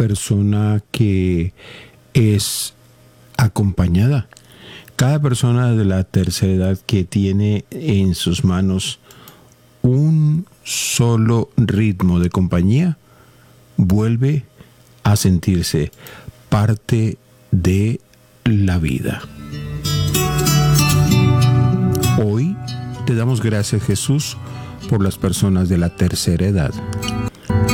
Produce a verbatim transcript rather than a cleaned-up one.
persona que es acompañada. Cada persona de la tercera edad que tiene en sus manos un solo ritmo de compañía, vuelve a sentirse parte de la vida. Hoy te damos gracias, Jesús, por las personas de la tercera edad.